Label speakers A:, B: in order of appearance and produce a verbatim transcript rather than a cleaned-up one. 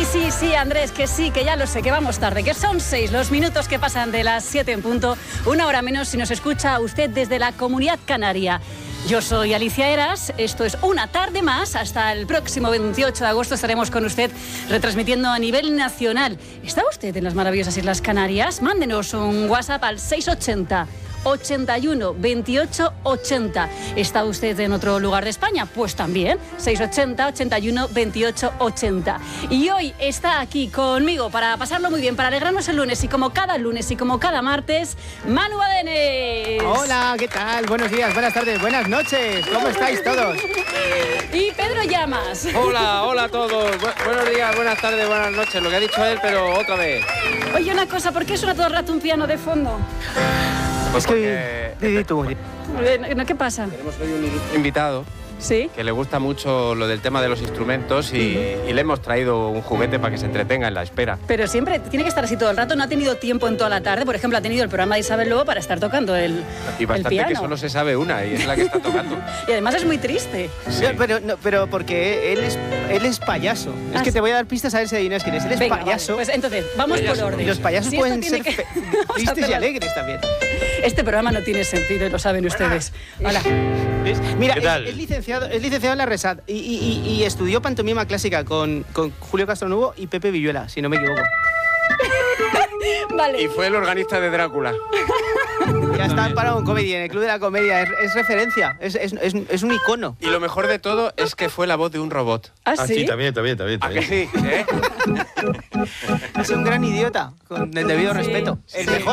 A: sí, sí, Andrés, que sí, que ya lo sé, que vamos tarde, que son seis los minutos que pasan de las siete en punto, una hora menos si nos escucha usted desde la Comunidad Canaria. Yo soy Alicia Eras, esto es Una Tarde Más, hasta el próximo veintiocho de agosto estaremos con usted retransmitiendo a nivel nacional. ¿Está usted en las maravillosas Islas Canarias? Mándenos un WhatsApp al seis ochenta, ochenta y uno, veintiocho, ochenta. ¿Está usted en otro lugar de España? Pues también, seis ochenta, ochenta y uno, veintiocho, ochenta. Y hoy está aquí conmigo para pasarlo muy bien, para alegrarnos el lunes y como cada lunes y como cada martes, Manu Badenes.
B: Hola, ¿qué tal? Buenos días, buenas tardes, buenas noches. ¿Cómo estáis todos?
A: Y Pedro Llamas.
C: Hola, hola a todos. Bu- buenos días, buenas tardes, buenas noches. Lo que ha dicho él, pero otra vez.
A: Oye, una cosa, ¿por qué suena todo el rato un piano de fondo?
C: Pues
B: Es que...
C: porque
B: Di, di tú.
A: Eh, ¿no? ¿Qué pasa?
C: tenemos hoy un ilustre invitado
A: ¿Sí?
C: que le gusta mucho lo del tema de los instrumentos y, y le hemos traído un juguete para que se entretenga en la espera.
A: Pero siempre tiene que estar así todo el rato, no ha tenido tiempo en toda la tarde. Por ejemplo, ha tenido el programa de Isabel Lobo para estar tocando el,
C: Y
A: el
C: bastante
A: piano.
C: que solo se sabe una y es la que está tocando.
A: Y además es muy triste.
C: Sí.
B: No, pero, no, pero porque él es, él es payaso. Es
A: Ah,
B: que
A: sí.
B: te voy a dar pistas a ver si adivinas quién es. Él es
A: Venga,
B: payaso.
A: vale, pues entonces, vamos
C: Payaso.
A: por orden.
B: Y los payasos
A: Si esto
B: pueden
A: tiene
B: ser
A: que-
B: fe-
A: Vamos a
B: tristes y
A: hacerlo.
B: alegres también.
A: Este programa no tiene sentido y lo saben ustedes. Hola.
B: ¿Ves? Mira,
C: ¿Qué
B: es,
C: tal?
B: es licenciado, es licenciado en la RESAD y, y- y- y estudió pantomima clásica con, con Julio Castronuevo y Pepe Villuela, si no me equivoco.
A: Vale.
C: Y fue el organista de Drácula.
B: Ya está parado en comedia, en el Club de la Comedia. Es, es referencia, es, es- es- es un icono.
C: Y lo mejor de todo es que fue la voz de un robot.
A: ¿Ah,
D: Ah,
A: sí?
D: sí, también, también, también.
C: ¿A que
D: también.
C: sí? ¿Eh?
B: Es un gran idiota, con el debido
A: Sí.
B: respeto. El
A: Sí.
B: mejor